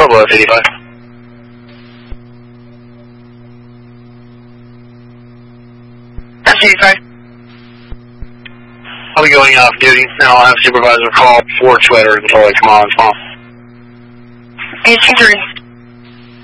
Bravo F85. F85. I'll be going off duty, and I'll have supervisor call for Twitter until I come on. 18-3.